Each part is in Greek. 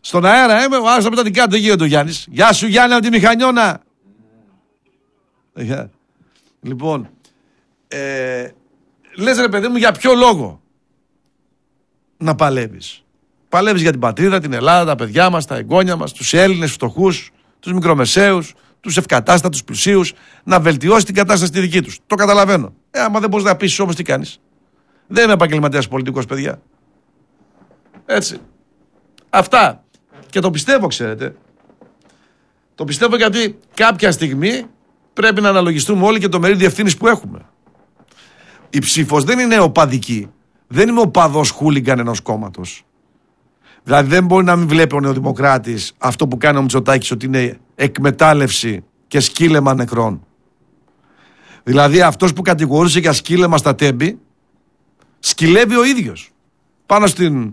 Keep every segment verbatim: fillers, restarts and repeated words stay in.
Στον αέρα είμαι, ο άλλος μετά την κάτω, δεν γίνεται ο Γιάννης. Γεια σου Γιάννη από τη Μηχανιώνα. Yeah. Λοιπόν, ε, λες ρε παιδί μου για ποιο λόγο να παλεύεις. Παλεύεις για την πατρίδα, την Ελλάδα, τα παιδιά μας, τα εγγόνια μας, τους Έλληνες φτωχούς, τους μικρομεσαίους, τους ευκατάστατους πλουσίους, να βελτιώσει την κατάσταση τη δική τους. Το καταλαβαίνω. Ε, άμα δεν μπορείς να πείσεις όμως τι κάνεις. Δεν είμαι επαγγελματίας πολιτικός, παιδιά. Έτσι. Αυτά. Και το πιστεύω, ξέρετε. Το πιστεύω γιατί κάποια στιγμή πρέπει να αναλογιστούμε όλοι και το μερίδιο ευθύνης που έχουμε. Η ψήφος δεν είναι οπαδική. Δεν είμαι οπαδός χούλιγκαν ενός κόμματος. Δηλαδή δεν μπορεί να μην βλέπει ο Νεοδημοκράτης αυτό που κάνει ο Μητσοτάκης ότι είναι εκμετάλλευση και σκύλεμα νεκρών. Δηλαδή αυτός που κατηγορούσε για σκύλεμα στα Τέμπη σκυλεύει ο ίδιος πάνω στην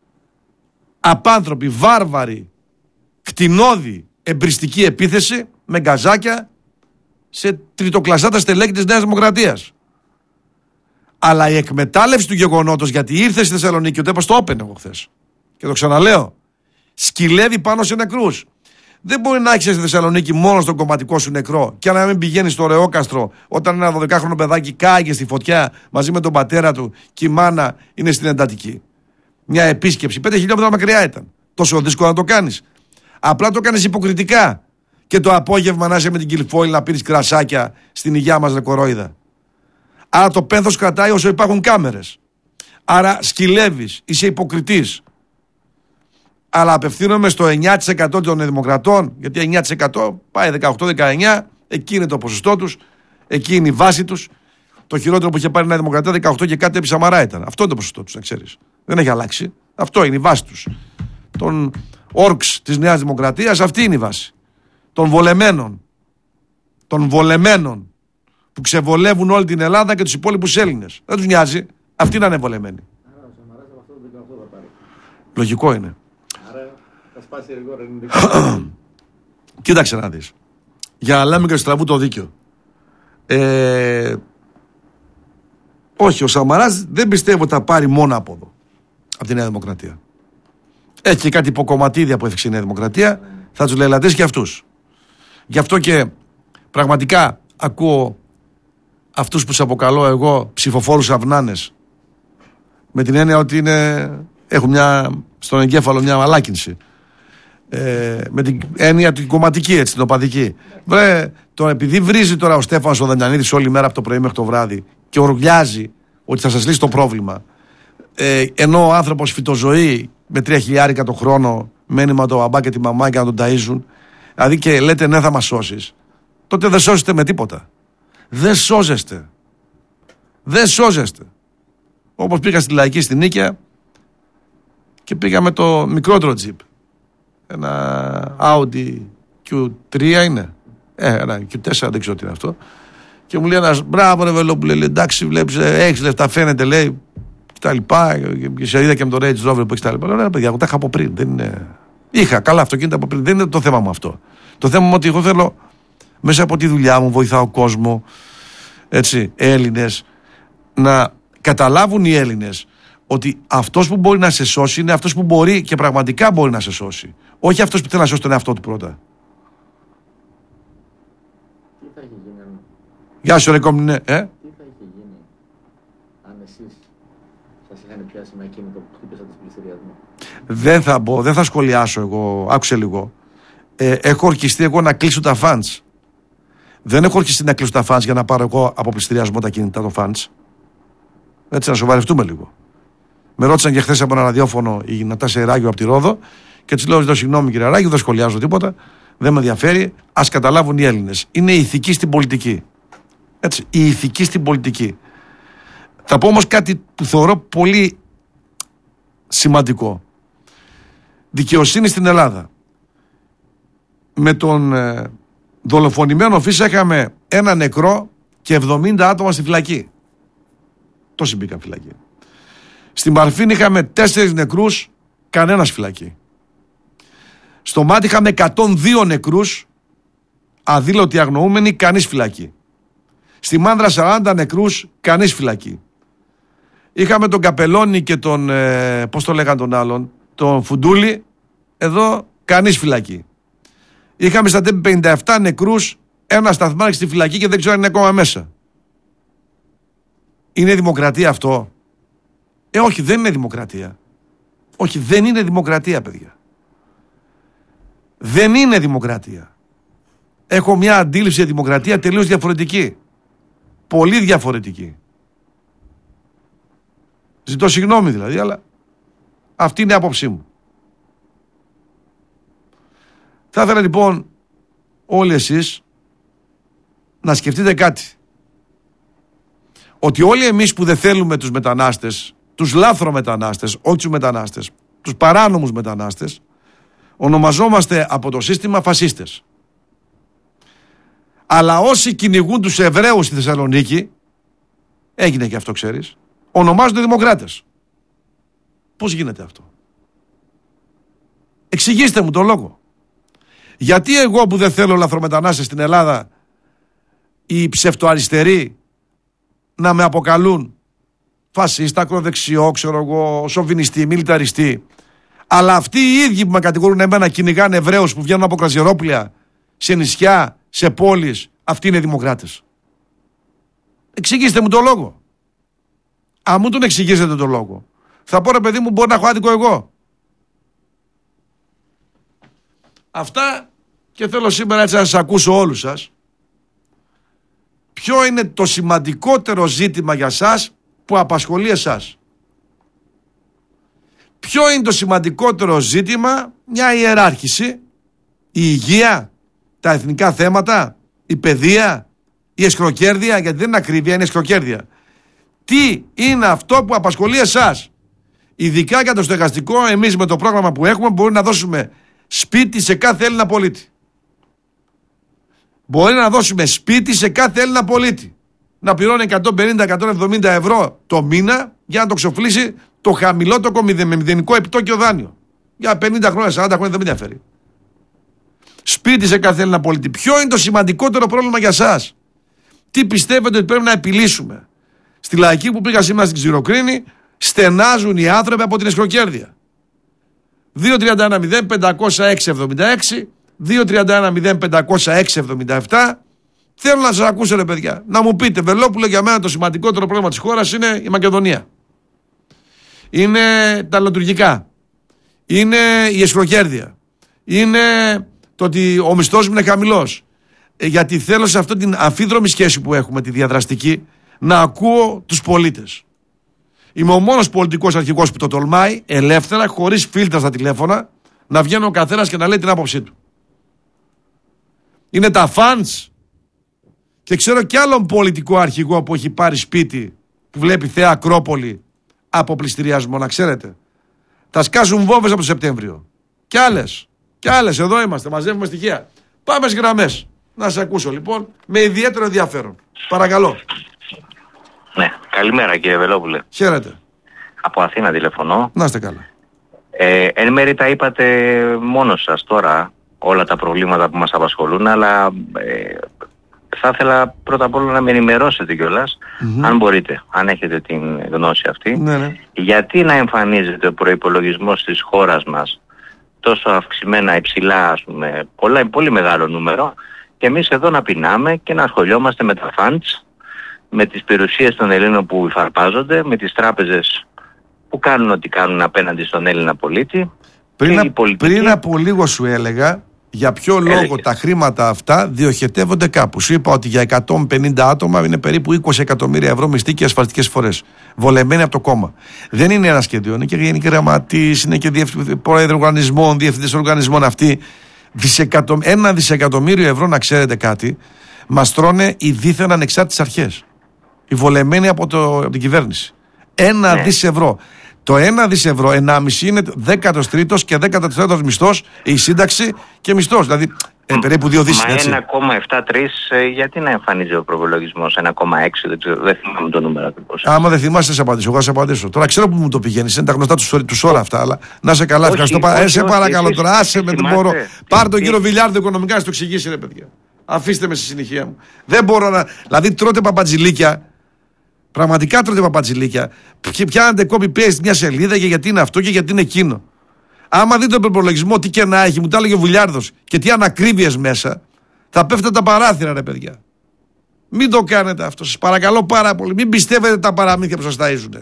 απάνθρωπη, βάρβαρη, κτηνώδη, εμπριστική επίθεση με γκαζάκια σε τριτοκλασσάτα στελέχη της Νέας Δημοκρατίας. Αλλά η εκμετάλλευση του γεγονότος, γιατί ήρθε στη Θεσσαλονίκη, το είπα στο Open εγώ χθες και το ξαναλέω, σκυλεύει πάνω σε νεκρούς. Δεν μπορεί να έχεις στη Θεσσαλονίκη μόνο στον κομματικό σου νεκρό και να μην πηγαίνει στο Ρεόκαστρο όταν ένα δωδεκάχρονο παιδάκι κάγε στη φωτιά μαζί με τον πατέρα του και η μάνα είναι στην εντατική. Μια επίσκεψη, πέντε χιλιόμετρα μακριά ήταν. Τόσο δύσκολο να το κάνεις. Απλά το κάνεις υποκριτικά. Και το απόγευμα να είσαι με την Κιλφόιλ να πίνεις κρασάκια στην υγειά μας, ρε κορόιδα. Άρα το πένθος κρατάει όσο υπάρχουν κάμερες. Άρα σκυλεύεις, είσαι υποκριτής. Αλλά απευθύνομαι στο εννιά τοις εκατό των δημοκρατών, γιατί εννιά τοις εκατό πάει δεκαοκτώ δεκαεννιά, εκεί είναι το ποσοστό τους, εκεί είναι η βάση τους. Το χειρότερο που είχε πάρει η Νέα Δημοκρατία δεκαοκτώ και κάτι επί Σαμαρά ήταν. Αυτό είναι το ποσοστό τους, να ξέρεις. Δεν έχει αλλάξει. Αυτό είναι η βάση τους. Των όρξ της Νέας Δημοκρατίας, αυτή είναι η βάση. Των βολεμένων. Των βολεμένων που ξεβολεύουν όλη την Ελλάδα και τους υπόλοιπους Έλληνες. Δεν τους νοιάζει. Αυτοί να είναι βολεμένοι. Λογικό είναι. Κοίταξε να δεις. Για να λέμε και στραβού το δίκιο. Ε, όχι, ο Σαμαράς δεν πιστεύω ότι θα πάρει μόνο από εδώ. Από τη Νέα Δημοκρατία. Έχει και κάτι υποκομματίδια που έφτιαξε η Νέα Δημοκρατία. Θα τους λελατήσει και αυτούς. Γι' αυτό και πραγματικά ακούω αυτούς που σε αποκαλώ εγώ ψηφοφόρους αυνάνες. Με την έννοια ότι είναι, έχουν μια, στον εγκέφαλο μια μαλάκινση. Ε, με την έννοια την κομματική, έτσι, την οπαδική. Βρε, το, επειδή βρίζει τώρα ο Στέφανος ο Δανιανίδης όλη μέρα από το πρωί μέχρι το βράδυ και ορλιάζει ότι θα σας λύσει το πρόβλημα, ε, ενώ ο άνθρωπος φυτοζωεί με τρία χιλιάρικα το χρόνο μένει με το μπαμπά και τη μαμά και να τον ταΐζουν, δηλαδή και λέτε ναι θα μας σώσεις, τότε δεν σώζεστε με τίποτα. Δεν σώζεστε. Δεν σώζεστε. Όπως πήγα στη Λαϊκή στην Νίκαια και πήγα με το μικρότερο τζιπ. Ένα Audi κιου τρία είναι. Ε, ένα κιου τέσσερα, δεν ξέρω τι είναι αυτό. Και μου λέει ένας, μπράβο ρε Βελόπουλε, λέει, εντάξει, βλέπεις, έχεις λεφτά, φαίνεται, λέει, και τα λοιπά. Και σε είδα και με το Range Rover που έχεις τα λοιπά. Λέω, ναι, παιδιά, εγώ τα είχα από πριν. Δεν είναι... Είχα καλά αυτοκίνητα από πριν. Δεν είναι το θέμα μου αυτό. Το θέμα μου ότι εγώ θέλω μέσα από τη δουλειά μου, βοηθάω κόσμο, έτσι, Έλληνες, να καταλάβουν οι Έλληνες ότι αυτός που μπορεί να σε σώσει είναι αυτός που μπορεί και πραγματικά μπορεί να σε σώσει. Όχι αυτός που θέλει να σώσει τον εαυτό του πρώτα. Τι θα είχε γίνει αν... Γεια σου ρε κόμνη, ε? Τι θα είχε γίνει αν εσείς σας είχαν πιάσει με ακίνητο που χτύπησα της πληστηριασμού? Δεν θα μπω, δεν θα σχολιάσω εγώ, άκουσε λίγο. Ε, έχω ορκιστεί εγώ να κλείσω τα φαντς. Δεν έχω ορκιστεί να κλείσω τα φαντς για να πάρω εγώ από πληστηριασμό τα κινητά των φαντς. Έτσι να σοβαρευτούμε λίγο. Με ρώτησαν και χθες από ένα ραδιόφωνο η Νατάσια Ράγιο από τη Ρόδο και της λέω: συγγνώμη κύριε Ράγιο, δεν σχολιάζω τίποτα. Δεν με ενδιαφέρει. Ας καταλάβουν οι Έλληνες. Είναι η ηθική στην πολιτική. Έτσι. Η ηθική στην πολιτική. Θα πω όμως κάτι που θεωρώ πολύ σημαντικό. Δικαιοσύνη στην Ελλάδα. Με τον ε, δολοφονημένο Φίσα είχαμε ένα νεκρό και εβδομήντα άτομα στη φυλακή. Τόσοι μπήκαν φυλακή. Στην Παρφίνη είχαμε τέσσερις νεκρούς, κανένας φυλακή. Στο Μάτι είχαμε εκατόν δύο νεκρούς, αδήλωτοι αγνοούμενοι, κανείς φυλακή. Στη Μάνδρα σαράντα νεκρούς, κανείς φυλακή. Είχαμε τον Καπελώνη και τον, ε, πώς το λέγαν τον άλλον, τον Φουντούλη, εδώ κανείς φυλακή. Είχαμε στα τέμπη πενήντα επτά νεκρούς, ένα σταθμάρχη στη φυλακή και δεν ξέρω αν είναι ακόμα μέσα. Είναι δημοκρατία αυτό? Ε, όχι, δεν είναι δημοκρατία. Όχι, δεν είναι δημοκρατία, παιδιά. Δεν είναι δημοκρατία. Έχω μια αντίληψη για δημοκρατία τελείως διαφορετική. Πολύ διαφορετική. Ζητώ συγγνώμη δηλαδή, αλλά αυτή είναι η άποψή μου. Θα ήθελα λοιπόν όλοι εσείς να σκεφτείτε κάτι. Ότι όλοι εμείς που δεν θέλουμε τους μετανάστες, τους λάθρομετανάστες, όχι τους μετανάστες, τους παράνομους μετανάστες, ονομαζόμαστε από το σύστημα φασίστες. Αλλά όσοι κυνηγούν τους Εβραίους στη Θεσσαλονίκη, έγινε και αυτό ξέρεις, ονομάζονται δημοκράτες. Πώς γίνεται αυτό? Εξηγήστε μου τον λόγο. Γιατί εγώ που δεν θέλω λαθρομετανάστες στην Ελλάδα, οι ψευτοαριστεροί να με αποκαλούν φασίστα, ακροδεξιό, ξέρω εγώ, σοβινιστή, μιλιταριστή, αλλά αυτοί οι ίδιοι που με κατηγορούν εμένα κυνηγάνε Εβραίους που βγαίνουν από κρασιερόπλια, σε νησιά, σε πόλεις, αυτοί είναι δημοκράτες? Εξηγήστε μου τον λόγο. Αν μου τον εξηγήσετε τον λόγο, θα πω ρε παιδί μου, μπορεί να έχω άδικο εγώ. Αυτά, και θέλω σήμερα έτσι να σας ακούσω όλους σας. Ποιο είναι το σημαντικότερο ζήτημα για σας που απασχολεί εσάς? Ποιο είναι το σημαντικότερο ζήτημα? Μια ιεράρχηση, η υγεία, τα εθνικά θέματα, η παιδεία, η εσχροκέρδεια, γιατί δεν είναι ακρίβεια, είναι εσχροκέρδεια. Τι είναι αυτό που απασχολεί εσάς? Ειδικά για το στεγαστικό, εμείς με το πρόγραμμα που έχουμε μπορούμε να δώσουμε σπίτι σε κάθε Έλληνα πολίτη. Μπορεί να δώσουμε σπίτι σε κάθε Έλληνα πολίτη. Να πληρώνει εκατόν πενήντα με εκατόν εβδομήντα ευρώ το μήνα για να το ξοφλήσει το χαμηλότερο με μηδενικό επιτόκιο δάνειο. Για πενήντα χρόνια, σαράντα χρόνια δεν με ενδιαφέρει. Σπίτι σε κάθε Έλληνα πολίτη. Ποιο είναι το σημαντικότερο πρόβλημα για σας? Τι πιστεύετε ότι πρέπει να επιλύσουμε? Στη Λαϊκή που πήγα σήμερα στην Ξηροκρίνη, στενάζουν οι άνθρωποι από την εσχροκέρδεια. δύο τρία ένα μηδέν πέντε μηδέν έξι εβδομήντα έξι, δύο τρία ένα μηδέν πέντε μηδέν έξι εβδομήντα επτά. Θέλω να σας ακούσω ρε παιδιά. Να μου πείτε, Βελόπουλο, για μένα το σημαντικότερο πρόβλημα της χώρας είναι η Μακεδονία. Είναι τα λειτουργικά. Είναι η εσχροκέρδεια. Είναι το ότι ο μισθός μου είναι χαμηλός. Ε, γιατί θέλω σε αυτή την αμφίδρομη σχέση που έχουμε, τη διαδραστική, να ακούω τους πολίτες. Είμαι ο μόνος πολιτικός αρχηγός που το τολμάει, ελεύθερα, χωρίς φίλτρα στα τηλέφωνα, να βγαίνει ο καθένας και να λέει την άποψή του. Είναι τα φαντς. Και ξέρω κι άλλον πολιτικό αρχηγό που έχει πάρει σπίτι, που βλέπει Θέα Ακρόπολη από πληστηριασμό, να ξέρετε. Θα σκάσουν βόμβες από το Σεπτέμβριο. Κι άλλες. Κι άλλες. Εδώ είμαστε. Μαζεύουμε στοιχεία. Πάμε στις γραμμές. Να σας ακούσω λοιπόν με ιδιαίτερο ενδιαφέρον. Παρακαλώ. Ναι. Καλημέρα κύριε Βελόπουλε. Χαίρετε. Από Αθήνα τηλεφωνώ. Να είστε καλά. Ε, εν μέρει τα είπατε μόνος σας τώρα όλα τα προβλήματα που μας απασχολούν, αλλά ε, θα ήθελα πρώτα απ' όλα να με ενημερώσετε κιόλας, mm-hmm. αν μπορείτε, αν έχετε την γνώση αυτή, ναι, ναι. γιατί να εμφανίζεται ο προϋπολογισμός της χώρας μας τόσο αυξημένα υψηλά, ας πούμε, πολλά, πολύ μεγάλο νούμερο, και εμείς εδώ να πεινάμε και να ασχολιόμαστε με τα funds, με τις περιουσίες των Ελλήνων που υφαρπάζονται, με τις τράπεζες που κάνουν ό,τι κάνουν απέναντι στον Έλληνα πολίτη. Πριν, α, πολιτική... πριν από λίγο σου έλεγα για ποιο λόγο Έλεγε. τα χρήματα αυτά διοχετεύονται κάπου. Σου είπα ότι για εκατόν πενήντα άτομα είναι περίπου είκοσι εκατομμύρια ευρώ μισθοί και ασφαλιστικές φορές. Βολεμένοι από το κόμμα. Δεν είναι ένα σχέδιο, είναι και γενική γραμματής, είναι και πρόεδρο οργανισμών, διευθυντές οργανισμών αυτοί. Δισεκατο... Ένα δισεκατομμύριο ευρώ, να ξέρετε κάτι, μας τρώνε οι δίθεν ανεξάρτητες αρχές. Οι βολεμένοι από, το... από την κυβέρνηση. Ένα ναι. δις ευρώ. Το ένα δις ευρώ, ενάμιση είναι δέκατος τρίτος και δέκατος τέταρτος μισθός, η σύνταξη και μισθός. Δηλαδή ε, περίπου δύο δις. Μα ένα κόμμα εβδομήντα τρία, ε, γιατί να εμφανίζει ο προπολογισμός ένα κόμμα έξι, δεν, ξέρω, δεν θυμάμαι το νούμερο ακριβώς. Άμα δεν θυμάσαι, σε απαντήσω. Εγώ θα σε απαντήσω. Τώρα ξέρω που μου το πηγαίνεις, είναι τα γνωστά του τους ώρα αυτά, αλλά να σε καλά. Ευχαριστώ πάρα πολύ. Σε παρακαλώ τώρα, άσε με τον μπορώ. Πάρ' τον κύριο Βιλιάρδο οικονομικά να το εξηγήσει, ρε παιδιά. Αφήστε με στη συνεχεία μου. Δεν μπορώ να. Δηλαδή τρώτε παπατζηλίκια. Πραγματικά τρώτε παπατζηλίκια. Πιάνετε copy-paste μια σελίδα και γιατί είναι αυτό και γιατί είναι εκείνο. Άμα δείτε τον προπολογισμό, τι και να έχει, μου τα έλεγε ο Βουλιάρδος, και τι ανακρίβειες μέσα, θα πέφτετε τα παράθυρα, ρε παιδιά. Μην το κάνετε αυτό, σας παρακαλώ πάρα πολύ. Μην πιστεύετε τα παραμύθια που σας ταΐζουνε.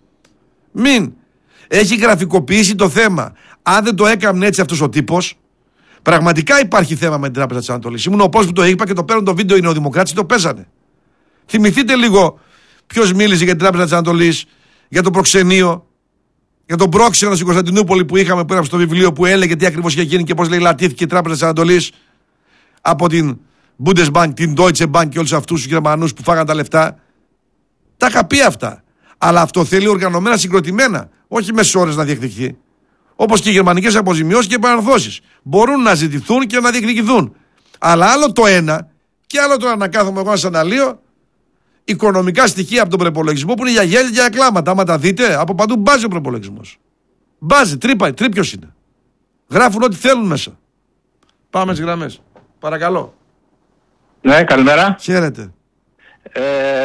Μην. Έχει γραφικοποιήσει το θέμα. Αν δεν το έκανε έτσι αυτός ο τύπος, πραγματικά υπάρχει θέμα με την Τράπεζα της Ανατολής. Ήμουν ο πώς που το είπα και το παίρνουν το βίντεο οι Νεοδημοκράτες και το παίζανε. Θυμηθείτε λίγο ποιος μίλησε για την Τράπεζα της Ανατολής, για το προξενείο, για τον πρόξενο στην Κωνσταντινούπολη που είχαμε που έγραψε στο βιβλίο που έλεγε τι ακριβώς είχε γίνει και πώς λέει λατήθηκε η Τράπεζα της Ανατολής από την Bundesbank, την Deutsche Bank και όλους αυτούς τους Γερμανούς που φάγαν τα λεφτά. Τα είχα πει αυτά. Αλλά αυτό θέλει οργανωμένα, συγκροτημένα, όχι με ώρες να διεκδικηθεί. Όπως και οι γερμανικές αποζημιώσεις και επαναρθώσεις. Μπορούν να ζητηθούν και να διεκδικηθούν. Αλλά άλλο το ένα και άλλο το να κάθομαι εγώ να σας αναλύω οικονομικά στοιχεία από τον προπολογισμό που είναι για γέλια και για κλάματα. Άμα τα δείτε, από παντού μπάζει ο προπολογισμός. Μπάζει, τρύπα, τρίπιος είναι. Γράφουν ό,τι θέλουν μέσα. Πάμε στις γραμμές. Παρακαλώ. Ναι, καλημέρα. Χαίρετε. Ε,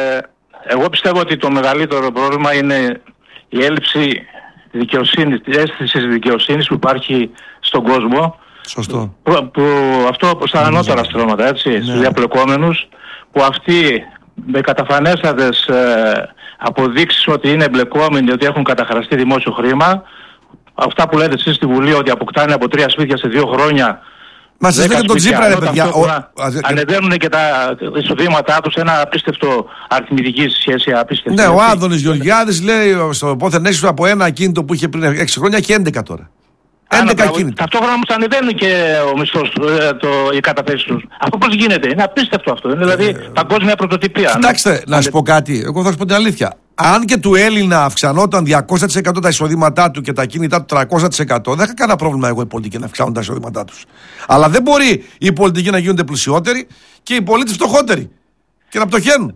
εγώ πιστεύω ότι το μεγαλύτερο πρόβλημα είναι η έλλειψη δικαιοσύνης, της αίσθησης δικαιοσύνης που υπάρχει στον κόσμο. Σωστό. Που, που αυτό στα ανώτερα στρώματα, έτσι, ναι. Στους διαπλεκόμενους, που αυτοί με καταφανέστατες ε, αποδείξεις ότι είναι εμπλεκόμενοι, ότι έχουν καταχραστεί δημόσιο χρήμα, αυτά που λέτε εσείς στη Βουλή ότι αποκτάνε από τρία σπίτια σε δύο χρόνια. Μα σας λέτε τον Τσίπρα, ρε παιδιά. Ο... Ανεβαίνουν και τα εισοδήματά τους, ένα απίστευτο αριθμητική σχέση, απίστευτο. Ναι, ο Άδωνης Γεωργιάδης λέει στο πόθεν έξω από ένα ακίνητο που είχε πριν έξι χρόνια και έντεκα τώρα. έντεκα ακίνητα. Ταυτόχρονα όμως ανεβαίνει και ο μισθός, το, οι καταθέσεις τους. Αυτό πώς γίνεται, είναι απίστευτο αυτό. Είναι δηλαδή ε, παγκόσμια πρωτοτυπία. Κοιτάξτε, ναι. Να σας πω κάτι. Εγώ θα σας πω την αλήθεια. Αν και του Έλληνα αυξανόταν διακόσια τοις εκατό τα εισοδήματά του και τα κίνητά του τριακόσια τοις εκατό, δεν είχα κανένα πρόβλημα εγώ οι πολιτικοί να αυξάνουν τα εισοδήματά τους. Αλλά δεν μπορεί οι πολιτικοί να γίνονται πλουσιότεροι και οι πολίτες φτωχότεροι και να πτωχαίνουν.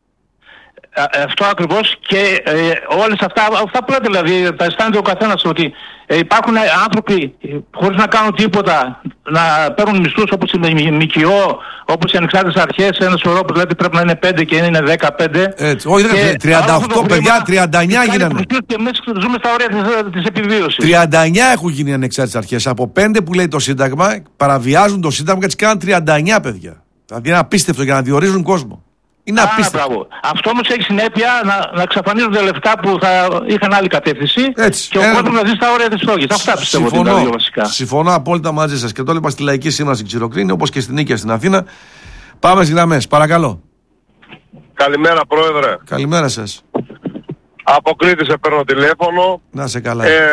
Αυτό ακριβώς και ε, όλες αυτά, αυτά που λέτε δηλαδή, τα αισθάνεται ο καθένας ότι ε, υπάρχουν άνθρωποι χωρίς να κάνουν τίποτα να παίρνουν μισθούς όπως η ΜΚΟ, όπως οι ανεξάρτητες αρχές, ένα σωρό που λέτε πρέπει να είναι πέντε και είναι δεκαπέντε. Έτσι, όχι δεν τριάντα οκτώ παιδιά, τριάντα εννιά γίνανε. Και εμείς ζούμε στα όρια της, της επιβίωσης. τριάντα εννιά έχουν γίνει οι ανεξάρτητες αρχές. Από πέντε που λέει το Σύνταγμα, παραβιάζουν το Σύνταγμα και τις κάνουν τριάντα εννιά παιδιά. Δηλαδή είναι απίστευτο για να διορίζουν κόσμο. Είναι Α, απίστευτο. μπράβο. Αυτό όμως έχει συνέπεια να, να εξαφανίζονται λεφτά που θα είχαν άλλη κατεύθυνση. Έτσι, και ο ένα... κόσμος να ζει στα όρια της φτώχειας. Αυτά πιστεύω ότι είναι τα δύο βασικά. Συμφωνώ απόλυτα μαζί σας. Και το έλεγα στη Λαϊκή Σύμβαση στην Ξηροκρίνη, όπως και στην Νίκαια στην Αθήνα. Πάμε στις γραμμές. Παρακαλώ. Καλημέρα, Πρόεδρε. Καλημέρα σας. Από Κρήτη σε παίρνω τηλέφωνο. Να σε καλά. Ε,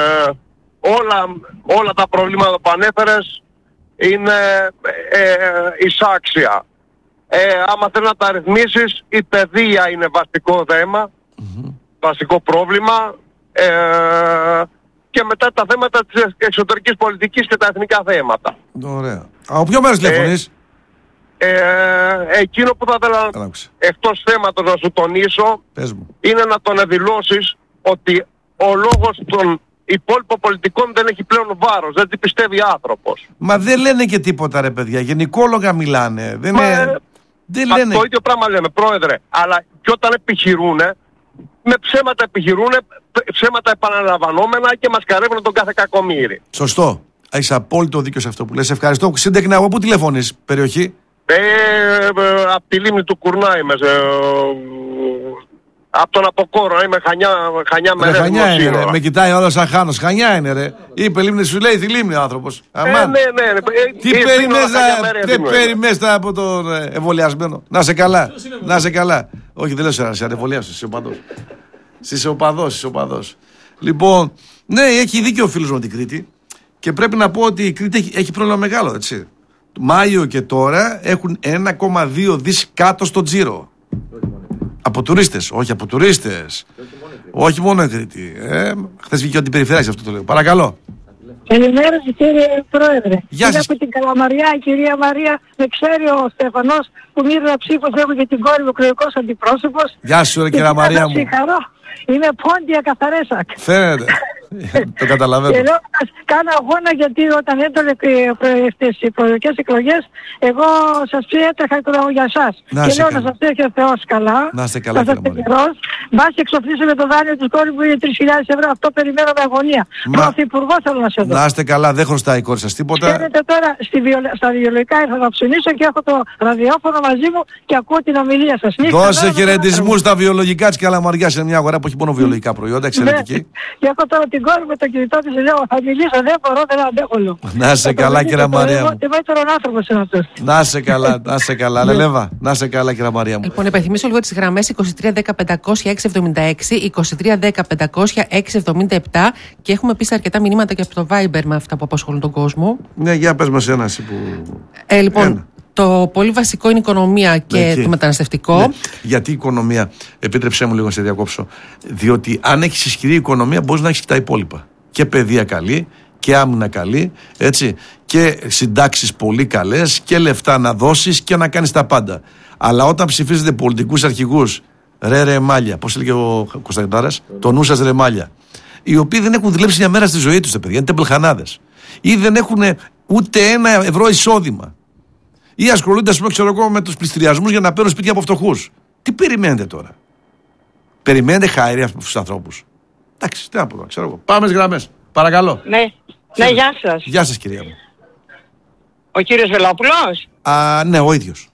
όλα, όλα τα προβλήματα που ανέφερες είναι ε, ε, εισάξια. Ε, άμα θέλει να τα ρυθμίσεις, η παιδεία είναι βασικό θέμα, mm-hmm. βασικό πρόβλημα ε, και μετά τα θέματα της εξωτερικής πολιτικής και τα εθνικά θέματα. Ωραία. Από ποιο μέρος τηλεφωνείς? Ε, ε, εκείνο που θα ήθελα Άλαψε. εκτός θέματος να σου τονίσω είναι να τον δηλώσεις ότι ο λόγος των υπόλοιπων πολιτικών δεν έχει πλέον βάρος, δεν την πιστεύει άνθρωπος. Μα δεν λένε και τίποτα ρε παιδιά, γενικόλογα μιλάνε. Δεν Μα, είναι... Δεν λένε. Το ίδιο πράγμα λέμε, Πρόεδρε. Αλλά και όταν επιχειρούν, με ψέματα επιχειρούν, ψέματα επαναλαμβανόμενα και μας καρεύουν τον κάθε κακομοίρη. Σωστό. Έχεις απόλυτο δίκιο σε αυτό που λες. Ευχαριστώ. Σύντεκνα, από πού τηλεφωνείς, περιοχή? Ε, ε, από τη λίμνη του Κουρνά είμαι. Ε, από τον Αποκόρο, είμαι Χανιά, Χανιά με ρε, Χανιά είναι, ρε. Με κοιτάει όλο σαν Χάνος. Χανιά είναι, ρε. Είπε λίμνη, σου λέει τη λίμνη ο άνθρωπος. Αμάν. Ε, ναι, ναι, ναι. Τι ε, περιμένεις ε, από τον ε, εμβολιασμένο? Να σε καλά. Να σε καλά. Όχι, δεν λέω σε σε ανεμβολιάσου. Είσαι οπαδός. Είσαι οπαδός, είσαι οπαδός. Λοιπόν, ναι, έχει δίκιο ο φίλος με την Κρήτη. Και πρέπει να πω ότι η Κρήτη έχει, έχει πρόβλημα μεγάλο, έτσι. Μάιο και τώρα έχουν ένα κόμμα δύο δις κάτω στο τζίρο. Από τουρίστες, όχι από τουρίστες. Όχι μόνο η Κρήτη. Ε, χθες βγήκε ότι περιφέρειας αυτό το λέω. Παρακαλώ. Καλημέρα κύριε Πρόεδρε. Γεια σας. Είναι από την Καλαμαριά η κυρία Μαρία, με ξέρει ο Στεφανός που μοίραζε ψήφος, έχω και την κόρη μου εκλογικός αντιπρόσωπος. Γεια σου ρε κυρία Μαρία μου. Συγχαρώ. Είμαι πόντια καθαρέσακ. Φαίνεται. Το καταλαβαίνω. Και λέω, κάνω αγώνα γιατί όταν έτρεχε στις προεδρικές εκλογές, εγώ σας έτρεχα για εσάς. Και λέω να σας έχει ο Θεός καλά. Να είστε καλά, κύριε Μαρία. Μπας και εξοφλήσω με το δάνειο της κόρη μου είναι τρεις χιλιάδες ευρώ. Αυτό περιμένω με αγωνία. Μα... Πρωθυπουργό θέλω να σε δω. Να είστε καλά, δεν χρωστάει η κόρη σας τίποτα. Ξέρετε τώρα, στη βιολε... στα βιολογικά ήρθα να ψωνίσω και έχω το ραδιόφωνο μαζί μου και ακούω την ομιλία σας. Δώσε χαιρετισμούς στα βιολογικά της Καλαμαριάς. Είναι μια αγορά που έχει μόνο βιολογικά προϊόντα, εξαιρετική. Και έχω τώρα την κόρη με το κινητό της, λέω θα μιλήσω, δεν μπορώ, δεν αντέχω. Να είσαι καλά, κύριε Μαρία μου. Να είσαι καλά, να είσαι καλά. Λελέβα, να είσαι καλά, κύριε Μαρία μου. Λοιπόν, υπενθυμίσω λίγο τις γραμμές είκοσι τρία δέκα πεντακόσια έξι εβδομήντα έξι, είκοσι τρία δέκα πεντακόσια έξι εβδομήντα επτά και έχουμε επίσης αρκετά μηνύματα και από το Viber με αυτά που απασχολούν τον κόσμο. Ναι, για πες μας ένα εσύ που... Ε, λοιπόν, ένα. Το πολύ βασικό είναι η οικονομία και ναι, το μεταναστευτικό. Ναι. Γιατί η οικονομία, επίτρεψέ μου λίγο να σε διακόψω, διότι αν έχεις ισχυρή οικονομία μπορείς να έχεις και τα υπόλοιπα. Και παιδεία καλή και άμυνα καλή, έτσι, και συντάξεις πολύ καλές και λεφτά να δώσεις και να κάνεις τα πάντα. Αλλά όταν ψηφίζετε πολιτικούς αρχηγούς, ρε ρε μάλια, πώς έλεγε ο Κωνσταντινάρας, το νου σας ρε μάλια, οι οποίοι δεν έχουν δουλέψει μια μέρα στη ζωή τους, παιδιά, είναι τεμπελχανάδες, ή δεν έχουν ούτε ένα ευρώ εισόδημα, ή ασχολούνται, ας πούμε, ξέρω εγώ, με τους πληστηριασμούς για να παίρνουν σπίτια από φτωχούς. Τι περιμένετε τώρα? Περιμένετε χάρη από τους ανθρώπους? Εντάξει, τι να πω, ξέρω εγώ. Πάμε στις γραμμές. Παρακαλώ. Ναι, ναι, γεια σας. Γεια σας, κυρία μου. Ο κύριος Βελόπουλος. Α, ναι, ο ίδιος.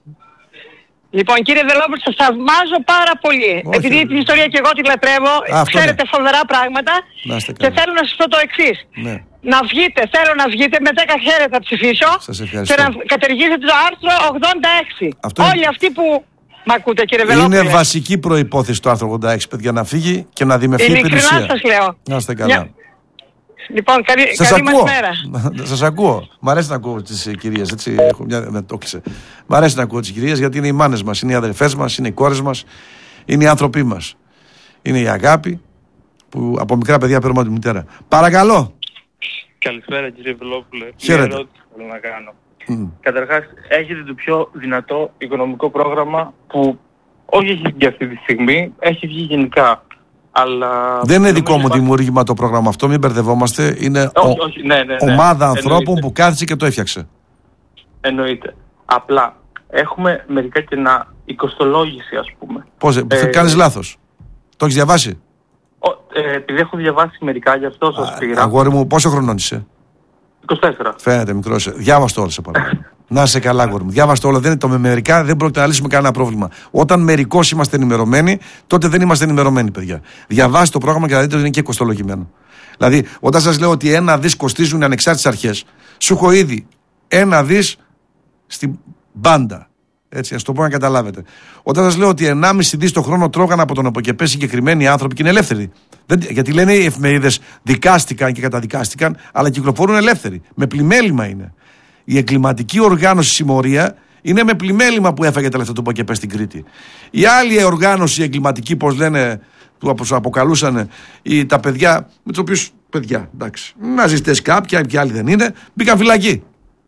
Λοιπόν, κύριε Βελόπουλο, σας θαυμάζω πάρα πολύ. Όχι, επειδή ναι. την ιστορία και εγώ τη λατρεύω, αυτό ξέρετε ναι. φοβερά πράγματα και θέλω να σας πω το εξής. Ναι. Να βγείτε, θέλω να βγείτε, με δέκα χέρια θα ψηφίσω και να κατεργήσετε το άρθρο ογδόντα έξι. Αυτό Όλοι είναι... αυτοί που... Μ' ακούτε, κύριε Βελόπουλο? Είναι βασική προϋπόθεση το άρθρο ογδόντα έξι, παιδιά, να φύγει και να δημιουργηθεί η περιουσία. Ειλικρινά σας λέω. Να είστε καλά. Μια... Λοιπόν, καλή, καλή μας μέρα. Σας ακούω. Μ' αρέσει να ακούω τις κυρίες, έτσι, έχω μια μετόχληση. Μ' αρέσει να ακούω τις κυρίες γιατί είναι οι μάνες μας, είναι οι αδερφές μας, είναι οι κόρες μας, είναι οι άνθρωποι μας. Είναι η αγάπη που από μικρά παιδιά παίρνουμε από τη μητέρα. Παρακαλώ. Καλησπέρα, κύριε Βελόπουλε. Χαίρετε. Μια ερώτηση θέλω να κάνω. Mm. Καταρχάς, έχετε το πιο δυνατό οικονομικό πρόγραμμα που όχι έχει βγει αυτή τη στιγμή, έχει βγει γενικά. Αλλά δεν είναι δικό μου δημιούργημα το πρόγραμμα αυτό, μην μπερδευόμαστε. Είναι όχι, όχι, ναι, ναι, ναι. ομάδα ανθρώπων εννοείται. Που κάθισε και το έφτιαξε. Εννοείται. Απλά έχουμε μερικά κενά, η κοστολόγηση, ας πούμε. Πώς, ε, κάνεις λάθος. Το έχεις διαβάσει? Ο, ε, επειδή έχω διαβάσει μερικά, γι' αυτό σας πήρα. Αγόρι μου, πόσο χρονών είσαι? είκοσι τέσσερα. Φαίνεται μικρός. Διάβασε το όλο, σε παρακαλώ. Να είσαι καλά, αγόρι μου. Διάβασε το όλο. Δεν είναι το με μερικά, δεν πρόκειται να λύσουμε κανένα πρόβλημα. Όταν μερικώς είμαστε ενημερωμένοι, τότε δεν είμαστε ενημερωμένοι, παιδιά. Διαβάστε το πρόγραμμα και θα δείτε ότι είναι και κοστολογημένο. Δηλαδή, όταν σας λέω ότι ένα δις κοστίζουν οι ανεξάρτητες αρχές, σου έχω ήδη ένα δις στην μπάντα. Έτσι, ας το πω να καταλάβετε. Όταν σας λέω ότι ενάμιση δις το χρόνο τρώγαν από τον ΕΠΟΚΕΠΕ συγκεκριμένοι άνθρωποι και είναι ελεύθεροι. Δεν, γιατί λένε οι εφημερίδες δικάστηκαν και καταδικάστηκαν, αλλά κυκλοφορούν ελεύθεροι. Με πλημέλημα είναι. Η εγκληματική οργάνωση συμμορία είναι με πλημέλημα που έφαγε τα λεφτά του ΕΠΟΚΕΠΕ στην Κρήτη. Η άλλη οργάνωση εγκληματική, πώς λένε, που αποκαλούσαν οι, τα παιδιά, με τους οποίους παιδιά, εντάξει, ναζιστές κάποια και άλλοι δεν είναι, μπήκαν φυλακή.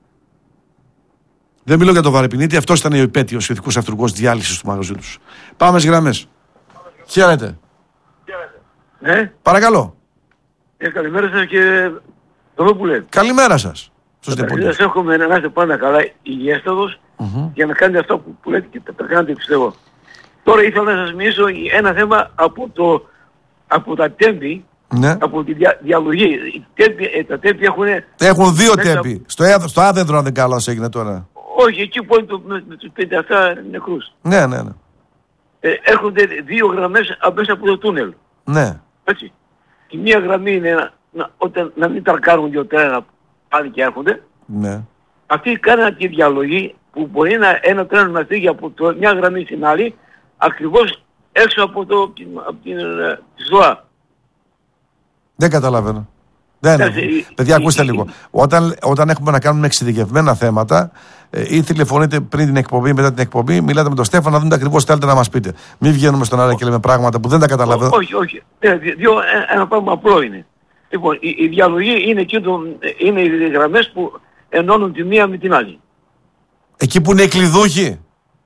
Δεν μιλώ για τον Βαρεπινίτη, αυτός ήταν ο υπέτειος, ο ηθικός αυτούργος διάλυσης του μαγαζιού τους. Πάμε στις γραμμές. Χαίρετε. Ναι. Παρακαλώ. Ε, καλημέρα σας, κύριε Βελόπουλε. Καλημέρα σας. Σας εύχομαι να είστε πάντα καλά, υγιέστατος, mm-hmm. για να κάνετε αυτό που, που λέτε και τα, τα κάνετε, πιστεύω. Τώρα ήθελα να σας μιλήσω ένα θέμα από, το, από τα τέμπη, ναι. από τη δια, διαλογή. Οι τέμπη, ε, τα τέμπη έχουν... Έχουν δύο τέμπη. Μέσα... Στο, στο άδεντρο, αν δεν κάνω, έγινε τώρα. Όχι, εκεί που είναι το, με, με τους πέντε αυτά νεκρούς. Ναι, ναι, ναι. Ε, έρχονται δύο γραμμές μέσα από το τούνελ. Ναι. Έτσι. Η μία γραμμή είναι να, να, όταν, να μην τρακάρουν δύο τρένα πάνε και έρχονται. Ναι. Αυτοί κάναν τη διαλογή που μπορεί να, ένα τρένο να φύγει από το, μια γραμμή στην άλλη ακριβώς έξω από, το, από την ΣΔΟΑ. Δεν καταλαβαίνω. Δεν είναι. Παιδιά, ακούστε λίγο. Όταν, όταν έχουμε να κάνουμε εξειδικευμένα θέματα, ε, ή τηλεφωνείτε πριν την εκπομπή ή μετά την εκπομπή, μιλάτε με τον Στέφανο να δείτε ακριβώς τι θέλετε να μας πείτε. Μην βγαίνουμε στον αέρα και λέμε πράγματα που δεν τα καταλαβαίνω. Όχι, όχι. Ε, δύο, ένα πράγμα απλό είναι. Λοιπόν, η, η διαλογή είναι, εκεί το, είναι οι γραμμές που ενώνουν τη μία με την άλλη. Εκεί που είναι οι κλειδούχοι.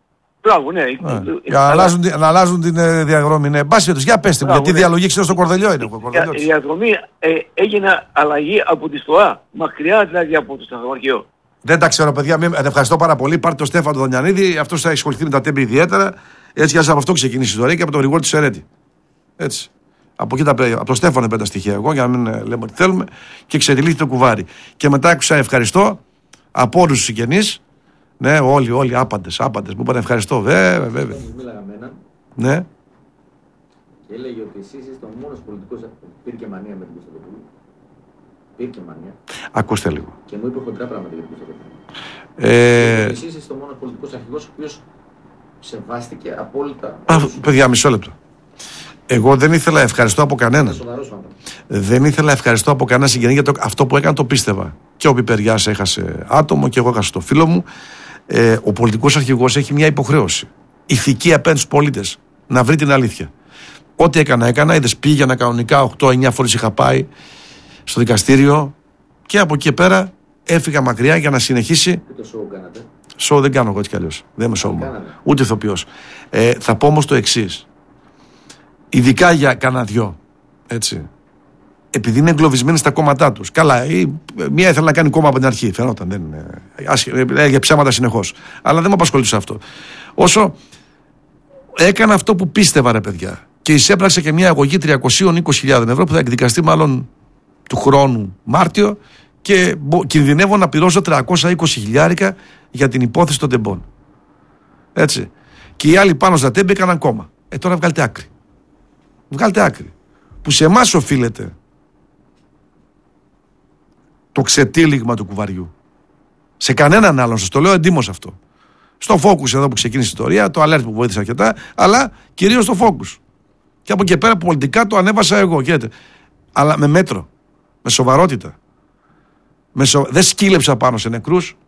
Μπράβο, ναι. Για να αλλάζουν, να αλλάζουν την ε, διαδρομή. Ναι, μπάση τους. Για πέστε μου, γιατί ναι. διαλογή ξέρω στο Κορδελιό είναι. Η διαδρομή ε, έγινε αλλαγή από τη ΣΤΟΑ. Μακριά δηλαδή από το σταθμάρχιο. Δεν τα ξέρω, παιδιά. Μην... Ευχαριστώ πάρα πολύ. Πάρτε τον Στέφανο Δονιανίδη. Αυτό θα έχει ασχοληθεί με τα τέμπη ιδιαίτερα. Έτσι κι από αυτό ξεκίνησε η ιστορία και από τον Γρηγόρη του Σερέτη. Έτσι. Από εκεί τα πέρα. Από τον Στέφανο πέντε στοιχεία εγώ για να μην λέμε ότι θέλουμε. Και ξετυλίχθηκε το κουβάρι. Και μετά άκουσα ευχαριστώ από όλου του συγγενείς. Ναι, όλοι, όλοι, άπαντες, άπαντες. Μου είπαν ευχαριστώ, βέβαια, βέβαια. Μίλαγα με έναν. Ναι. Και έλεγε ότι εσείς είστε ο μόνος πολιτικός. Υπήρχε μανία με την Κωνσταντοπούλου. Υπήρχε μανία. Ακούστε λίγο. Και μου είπε χοντρά πράγματα για την Κωνσταντοπούλου. Ε... Εσείς είστε ο μόνος πολιτικός αρχηγός ο οποίος σεβάστηκε απόλυτα. Α, παιδιά, μισό λεπτό. Εγώ δεν ήθελα ευχαριστώ από κανέναν. Δεν ήθελα ευχαριστώ από κανένα συγγενή για το, αυτό που έκανε το πίστευα. Και ο Πιπεριάς έχασε άτομο και εγώ έχασα το φίλο μου. Ε, ο πολιτικός αρχηγός έχει μια υποχρέωση ηθική απέναντι στους πολίτες να βρει την αλήθεια. Ό,τι έκανα, έκανα. Είδες, πήγαινα κανονικά οκτώ εννιά φορές είχα πάει στο δικαστήριο και από εκεί πέρα έφυγα μακριά για να συνεχίσει. Τι το σοου κάνατε? Σοου δεν κάνω εγώ έτσι κι αλλιώς. Δεν είμαι σοου. Ούτε ηθοποιός. Ε, θα πω όμως το εξής. Ειδικά για κανένα δυο. Έτσι. Επειδή είναι εγκλωβισμένοι στα κόμματά τους. Καλά, η, μία ήθελε να κάνει κόμμα από την αρχή. Φαινόταν. Δεν είναι. Έλεγε ψέματα συνεχώς. Αλλά δεν με απασχολούσε αυτό. Όσο έκανα αυτό που πίστευα, ρε παιδιά, και εισέπραξε και μια αγωγή τριακόσιες είκοσι χιλιάδες ευρώ που θα εκδικαστεί μάλλον του χρόνου Μάρτιο και κινδυνεύω να πληρώσω τριακόσια είκοσι χιλιάρικα για την υπόθεση των τεμπών. Έτσι. Και οι άλλοι πάνω στα τέμπη έκαναν κόμμα. Ε, τώρα βγάλτε άκρη. Βγάλτε άκρη. Που σε εμάς οφείλεται το ξετύλιγμα του κουβαριού. Σε κανέναν άλλον, σας το λέω εντύμως αυτό. Στο Focus εδώ που ξεκίνησε η ιστορία, το Alert που βοήθησε αρκετά, αλλά κυρίως στο Focus. Και από εκεί πέρα πολιτικά το ανέβασα εγώ. Ξέρετε. Αλλά με μέτρο. Με σοβαρότητα. Με σο... Δεν σκύλεψα πάνω σε νεκρούς.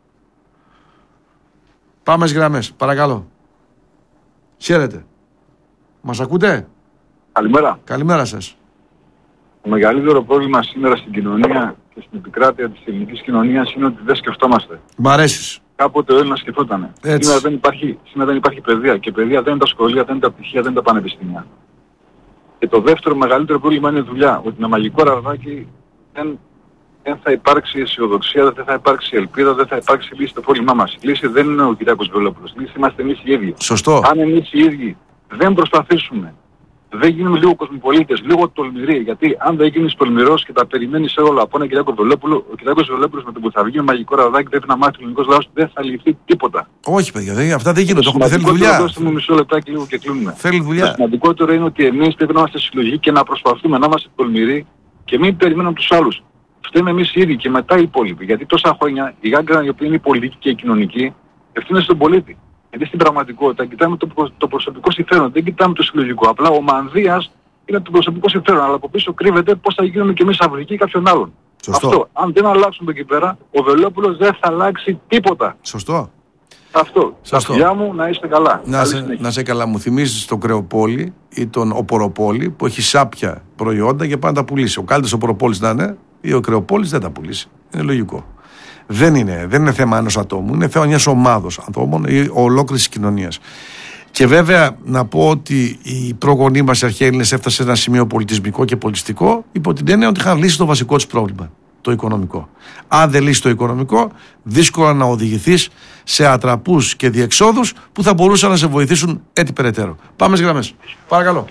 Πάμε στις γραμμές. Παρακαλώ. Χαίρετε. Μας ακούτε? Καλημέρα. Καλημέρα σας. Το μεγαλύτερο πρόβλημα σήμερα στην κοινωνία και στην επικράτεια της ελληνικής κοινωνίας είναι ότι δεν σκεφτόμαστε. Μ' αρέσεις. Κάποτε ο Έλληνας σκεφτότανε. Σήμερα δεν, υπάρχει, σήμερα δεν υπάρχει παιδεία και παιδεία δεν είναι τα σχολεία, δεν είναι τα πτυχία, δεν είναι τα πανεπιστήμια. Και το δεύτερο μεγαλύτερο πρόβλημα είναι η δουλειά. Ότι με μαγικό ραβδάκι δεν, δεν θα υπάρξει αισιοδοξία, δεν θα υπάρξει ελπίδα, δεν θα υπάρξει λύση στο πρόβλημά μας. Η λύση δεν είναι ο Κυριάκος Βελόπουλος. Η λύση είμαστε εμείς οι ίδιοι. Σωστό. Αν εμείς οι ίδιοι δεν προσπαθήσουμε, δεν γίνουμε λίγο κοσμοπολίτες, λίγο τολμηροί. Γιατί αν δεν γίνεις τολμηρός και τα περιμένεις όλα από έναν Κυριάκο Βελόπουλο, ο Κυριάκος Βελόπουλος με το που θα βγει με μαγικό ραβδάκι πρέπει να μάθει ο ελληνικός λαός, δεν θα λυθεί τίποτα. Όχι, παιδιά, δεν, αυτά δεν γίνονται. Το θέλει δουλειά. Δώστε μου μισό λεπτάκι λίγο και κλείνουμε. Θέλει δουλειά. Το σημαντικότερο είναι ότι εμείς πρέπει να είμαστε συλλογικοί και να προσπαθούμε να είμαστε τολμηροί και μην περιμένουμε τους άλλους. Φταίμε εμείς οι ίδιοι και μετά οι υπόλοιποι. Γιατί τόσα χρόνια η γάγκρα η οποία είναι η πολιτική και η κοινωνική ευθύνεται στον πολίτη. Γιατί στην πραγματικότητα κοιτάμε το, το προσωπικό συμφέρον, δεν κοιτάμε το συλλογικό. Απλά ο μανδύας είναι το προσωπικό συμφέρον, αλλά από πίσω κρύβεται πώς θα γίνουμε κι εμείς αυρικοί κάποιον άλλον. Σωστό. Αυτό, αν δεν αλλάξουμε εκεί πέρα, ο Βελόπουλος δεν θα αλλάξει τίποτα. Σωστό. Αυτό. Σωστό. Στα φιλιά μου να είστε καλά. Να σε, να σε καλά. Μου θυμίζεις τον Κρεοπόλη ή τον Οποροπόλη που έχει σάπια προϊόντα και πάει να τα πουλήσει. Ο καλύτερος Οποροπόλης να είναι ή ο Κρεοπόλης δεν τα πουλήσει. Είναι λογικό. Δεν είναι, δεν είναι θέμα ενός ατόμου, είναι θέμα μιας ομάδος ατόμων ή ολόκληρης κοινωνίας. Και βέβαια να πω ότι οι προγονείς μας οι αρχαίοι Έλληνες έφτασαν σε ένα σημείο πολιτισμικό και πολιτιστικό υπό την έννοια ότι είχαν λύσει το βασικό τους πρόβλημα, το οικονομικό. Αν δεν λύσει το οικονομικό, δύσκολα να οδηγηθείς σε ατραπούς και διεξόδους που θα μπορούσαν να σε βοηθήσουν έτσι περαιτέρω. Πάμε στις γραμμές. Παρακαλώ.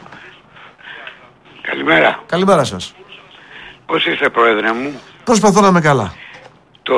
Καλημέρα. Καλημέρα σας. Πώς είστε, Πρόεδρε μου? Προσπαθώ να είμαι καλά. Το,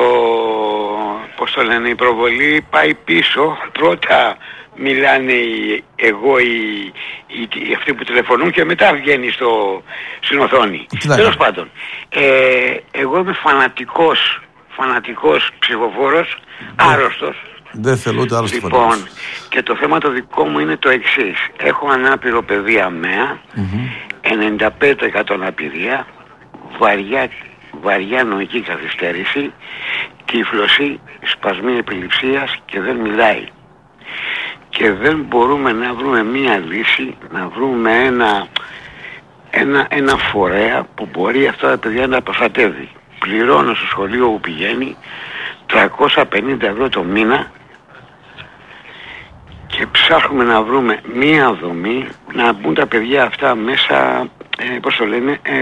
πώς το λένε, η προβολή πάει πίσω. Πρώτα μιλάνε οι, εγώ οι, οι, οι, αυτοί που τηλεφωνούν και μετά βγαίνει στο, στην οθόνη. Τέλος πάντων, ε, εγώ είμαι φανατικός, φανατικός ψηφοφόρος, άρρωστος. Δεν θέλω ούτε άρρωστος. Λοιπόν, φανατικός. Και το θέμα το δικό μου είναι το εξής. Έχω ανάπηρο παιδί αμαία, mm-hmm. ενενήντα πέντε τοις εκατό αναπηρία, βαριά βαριά νοική καθυστέρηση, τύφλωση, σπασμή επιληψίας και δεν μιλάει. Και δεν μπορούμε να βρούμε μία λύση, να βρούμε ένα, ένα, ένα φορέα που μπορεί αυτά τα παιδιά να προστατεύει. Πληρώνω στο σχολείο που πηγαίνει τριακόσια πενήντα ευρώ το μήνα και και ψάχνουμε να βρούμε μία δομή να μπουν τα παιδιά αυτά μέσα, ε, πώς το λένε, ε,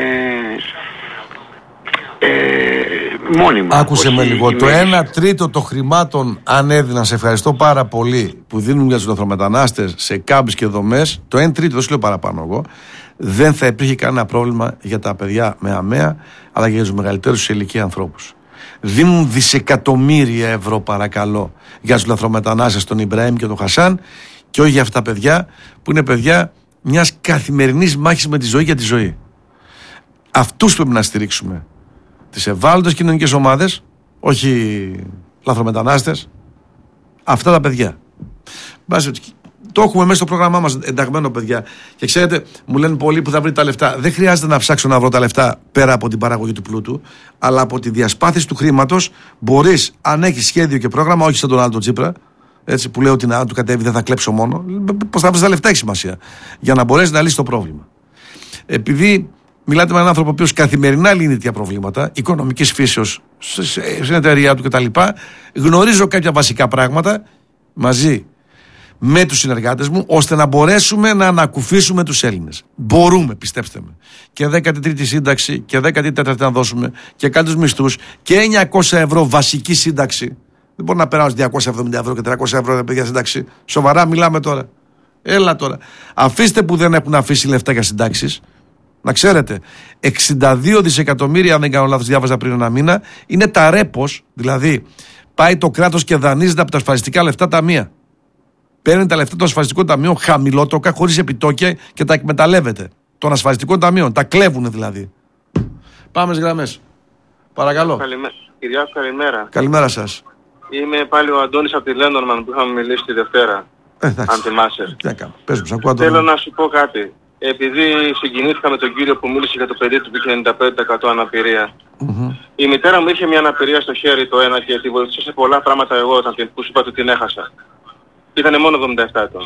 ε, μόνιμα. Άκουσε με λίγο, το ένα τρίτο των χρημάτων αν έδιναν, σε ευχαριστώ πάρα πολύ, που δίνουν για τους λαθρομετανάστες σε κάμπς και δομές, το ένα τρίτο, δεν σου λέω παραπάνω εγώ, δεν θα υπήρχε κανένα πρόβλημα για τα παιδιά με ΑΜΕΑ, αλλά και για τους μεγαλύτερους σε ηλικία ανθρώπους. Δίνουν δισεκατομμύρια ευρώ, παρακαλώ, για τους λαθρομετανάστες, τον Ιμπραήμ και τον Χασάν, και όχι για αυτά τα παιδιά που είναι παιδιά μιας καθημερινής μάχης με τη ζωή για τη ζωή. Αυτούς πρέπει να στηρίξουμε. Τις ευάλωτες κοινωνικές ομάδες, όχι λαθρομετανάστες. Αυτά τα παιδιά. Το έχουμε μέσα στο πρόγραμμά μας ενταγμένο, παιδιά. Και ξέρετε, μου λένε πολλοί που θα βρει τα λεφτά. Δεν χρειάζεται να ψάξω να βρω τα λεφτά πέρα από την παραγωγή του πλούτου, αλλά από τη διασπάθηση του χρήματος μπορείς, αν έχεις σχέδιο και πρόγραμμα, όχι σαν τον άλλο τον Τσίπρα, έτσι, που λέει ότι να του κατέβει δεν θα κλέψω μόνο. Πώς θα βρεις τα λεφτά έχει σημασία. Για να μπορέσει να λύσει το πρόβλημα. Επειδή μιλάτε με έναν άνθρωπο ο οποίος καθημερινά λύνει τέτοια προβλήματα, οικονομικής φύσεως, στην εταιρεία του κτλ., γνωρίζω κάποια βασικά πράγματα μαζί με τους συνεργάτες μου, ώστε να μπορέσουμε να ανακουφίσουμε τους Έλληνες. Μπορούμε, πιστέψτε με. Και δέκατη τρίτη σύνταξη και δέκατη τέταρτη να δώσουμε και κάποιους μισθούς και εννιακόσια ευρώ βασική σύνταξη. Δεν μπορεί να περάσουν διακόσια εβδομήντα ευρώ και τριακόσια ευρώ για παιδιά σύνταξη. Σοβαρά μιλάμε τώρα. Έλα τώρα. Αφήστε που δεν έχουν αφήσει λεφτά για συντάξεις. Να ξέρετε, εξήντα δύο δισεκατομμύρια, αν δεν κάνω λάθος, διάβαζα πριν ένα μήνα, είναι τα ρέπος, δηλαδή πάει το κράτος και δανείζεται από τα ασφαλιστικά λεφτά ταμεία. Παίρνει τα λεφτά των ασφαλιστικών ταμείων χαμηλότοκα, χωρίς επιτόκια και τα εκμεταλλεύεται. Των ασφαλιστικών ταμείων. Τα κλέβουν δηλαδή. Πάμε στις γραμμές. Παρακαλώ. Καλημέ... Κυριάκο, καλημέρα. Καλημέρα σας. Είμαι πάλι ο Αντώνης από τη Λέντορμαν που είχαμε μιλήσει τη Δευτέρα. Ε, αν θυμάσαι. Τι έκανα. Πες μου, σ' ακούω, Θέλω να σου πω κάτι. Επειδή συγκινήθηκα με τον κύριο που μίλησε για το παιδί του που είχε ενενήντα πέντε τοις εκατό αναπηρία. Mm-hmm. Η μητέρα μου είχε μια αναπηρία στο χέρι το ένα και τη βοηθούσα σε πολλά πράγματα εγώ όταν που σου είπα ότι την έχασα. Ήταν μόνο εβδομήντα επτά ετών.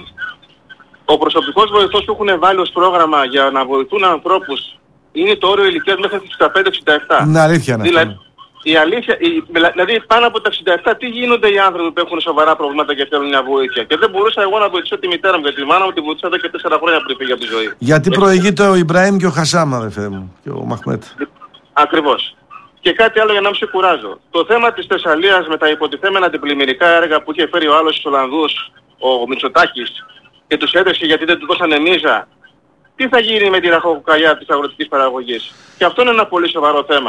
Ο προσωπικός βοηθός που έχουν βάλει ως πρόγραμμα για να βοηθούν ανθρώπους είναι το όριο ηλικίας μέχρι τα εξήντα πέντε εξήντα επτά. Ναι, αλήθεια είναι. Δηλαδή, η αλήθεια, η, δηλαδή πάνω από τα εξήντα επτά τι γίνονται οι άνθρωποι που έχουν σοβαρά προβλήματα και θέλουν μια βοήθεια. Και δεν μπορούσα εγώ να βοηθήσω τη μητέρα μου, γιατί τη μάνα μου τη βοηθούσα εδώ και τέσσερα χρόνια πριν φύγει από τη ζωή. Γιατί Έτσι. προηγείται ο Ιμπραήμ και ο Χασάμα, αδερφέ μου, και ο Μαχμέτ. Ακριβώς. Και κάτι άλλο για να μην σε κουράζω. Το θέμα της Θεσσαλίας με τα υποτιθέμενα αντιπλημμυρικά έργα που είχε φέρει ο άλλος στους Ολλανδούς, ο Μητσοτάκης, και τους έτρεξε γιατί δεν του δώσανε μίζα. Τι θα γίνει με τη ραχοκοκαλιά της αγροτικής παραγωγής. Και αυτό είναι ένα πολύ σοβαρό θέμα.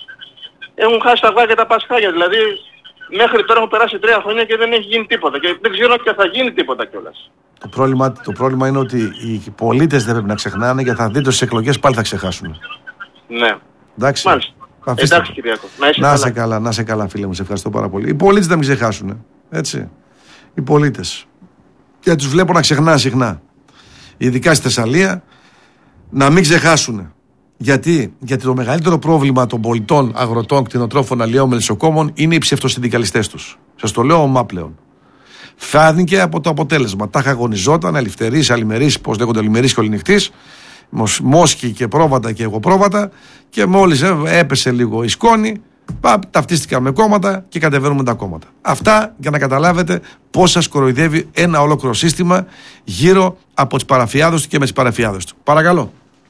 Έχουν χάσει τα αυγά και τα πασχάλια. Δηλαδή μέχρι τώρα έχουν περάσει τρία χρόνια και δεν έχει γίνει τίποτα. Και δεν ξέρω και θα γίνει τίποτα κιόλας. Το πρόβλημα, το πρόβλημα είναι ότι οι πολίτες δεν πρέπει να ξεχνάνε, γιατί θα δείτε στις εκλογές πάλι θα ξεχάσουν. Ναι. Εντάξει. Μάλιστα. Εντάξει, Κυριάκο. Να είσαι, να καλά. είσαι καλά. Να είσαι καλά, φίλε μου. Σε ευχαριστώ πάρα πολύ. Οι πολίτες δεν μην ξεχάσουν. Έτσι. Οι πολίτες. Και τους βλέπω να ξεχνάνε συχνά. Ειδικά στη Θεσσαλία, να μην ξεχάσουν. Γιατί? Γιατί το μεγαλύτερο πρόβλημα των πολιτών, αγροτών, κτηνοτρόφων, αλλιέων, μελισσοκόμων είναι οι ψευτοσυνδικαλιστές τους. Σας το λέω ομά πλέον. Φάνηκε από το αποτέλεσμα. Τάχα αγωνιζόταν, αληφτερής, αλημερής, πώς λέγονται, αλημερής και ολυνυχτής, Μόσχοι και πρόβατα και εγώ πρόβατα, και μόλις έπεσε λίγο η σκόνη, πα, ταυτίστηκαν με κόμματα και κατεβαίνουμε τα κόμματα. Αυτά για να καταλάβετε πώς σας κοροϊδεύει ένα ολόκληρο σύστημα γύρω από τις παραφιάδες του και με τις παραφιάδες του. Παρακαλώ.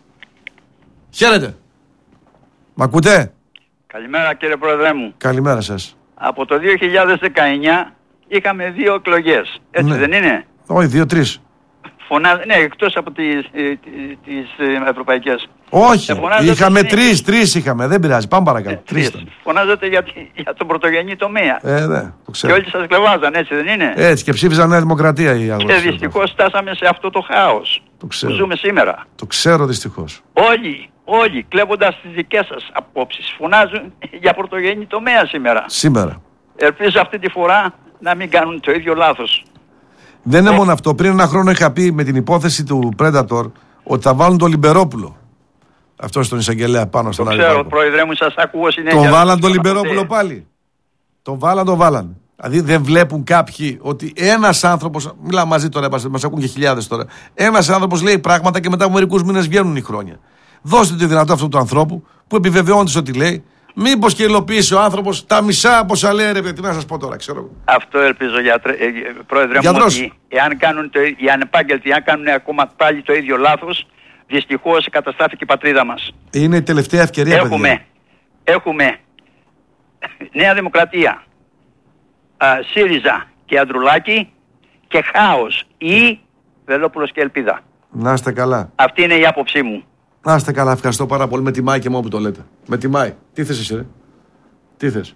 Χαίρετε. Μ' ακούτε? Καλημέρα κύριε Πρόεδρε μου. Καλημέρα σας. Από το δύο χιλιάδες δεκαεννιά είχαμε δύο εκλογές. Έτσι ναι. δεν είναι? Όχι, δύο-τρεις. Φωνά... Ναι, εκτός από τις, τις ευρωπαϊκές. Όχι, ε, είχαμε τρεις, τρεις είχαμε, δεν πειράζει, πάμε παρακάτω. Ε, τρεις. Φωνάζατε για, για τον πρωτογενή τομέα. Ε, ναι, το ξέρω. Και όλοι σας κλεβάζαν, έτσι δεν είναι? Έτσι, και ψήφιζαν Νέα Δημοκρατία οι αγρότες. Και δυστυχώς φτάσαμε σε αυτό το χάος το ξέρω. που ζούμε σήμερα. Το ξέρω δυστυχώς. Όλοι, όλοι, κλέβοντας τις δικές σας απόψεις, φωνάζουν για πρωτογενή τομέα σήμερα. Σήμερα. Ελπίζω αυτή τη φορά να μην κάνουν το ίδιο λάθος. Δεν είναι μόνο αυτό. Πριν ένα χρόνο είχα πει με την υπόθεση του Predator ότι θα βάλουν τον Λιμπερόπουλο. Αυτό στον εισαγγελέα πάνω στον άλλο. Το ξέρω, πρόεδρε μου, σας ακούω συνέχεια. Τον βάλαν τον Λιμπερόπουλο πάλι. Τον βάλαν, τον βάλαν. Δηλαδή δεν βλέπουν κάποιοι ότι ένας άνθρωπος, μιλάμε μαζί τώρα, μας ακούν και χιλιάδες τώρα, ένας άνθρωπος λέει πράγματα και μετά από μερικούς μήνες βγαίνουν οι χρόνια. Δώστε τη δυνατότητα αυτού του ανθρώπου που επιβεβαιώνεται ότι λέει Μήπως και υλοποιήσει ο άνθρωπος τα μισά από όσα λέει, ρε παιδί, τι να σας πω τώρα, ξέρω. Αυτό ελπίζω, γιατρέ, ε, πρόεδρε μου, ότι εάν κάνουν το, οι ανεπάγγελτοι, αν κάνουν ακόμα πάλι το ίδιο λάθος, δυστυχώς καταστράφηκε η πατρίδα μας. Είναι η τελευταία ευκαιρία, έχουμε, παιδιά. Έχουμε Νέα Δημοκρατία, α, ΣΥΡΙΖΑ και Ανδρουλάκη και χάος ή Βελόπουλος και Ελπίδα. Να είστε καλά. Αυτή είναι η άποψή μου. Να είστε καλά, ευχαριστώ πάρα πολύ. Με τιμάει και μόνο που το λέτε. Με τιμάει. Τι θες εσύ, ρε? Τι θες?